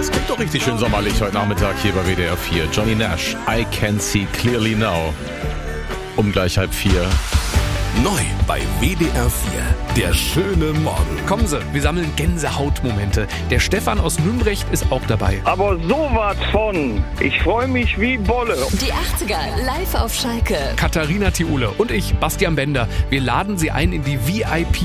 Das klingt doch richtig schön sommerlich heute Nachmittag hier bei WDR 4. Johnny Nash, I Can See Clearly Now. Um gleich 3:30. Neu bei WDR 4. Der schöne Morgen. Kommen Sie, wir sammeln Gänsehautmomente. Der Stefan aus Nümbrecht ist auch dabei. Aber sowas von. Ich freue mich wie Bolle. Die 80er live auf Schalke. Katharina Thiule und ich, Bastian Bender. Wir laden Sie ein in die VIP